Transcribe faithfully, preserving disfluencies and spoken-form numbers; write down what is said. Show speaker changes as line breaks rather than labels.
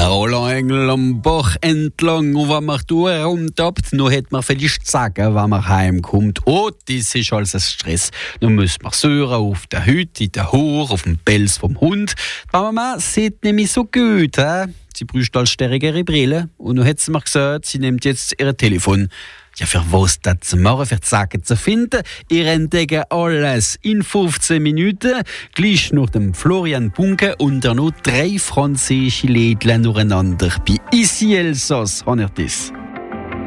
Roland Engel am Bach entlang, und wenn man da rumtappt, dann hat man vielleicht zu sagen, wenn man heimkommt. Oh, das ist alles ein Stress. Dann muss man säuren auf der Hütte, in der Haar, auf dem Pelz vom Hund. Die Mama sieht nämlich so gut. He? Sie bräuchte als stärkere Brille. Und dann hat sie mir gesagt, sie nimmt jetzt ihr Telefon. Ja, für was das zu machen, für die Sachen zu finden. Ihr entdeckt alles in fünfzehn Minuten. Gleich nach dem Florian Bunke und dann noch drei französische Lädchen nacheinander. Bei Ici Elsass, haben ihr das?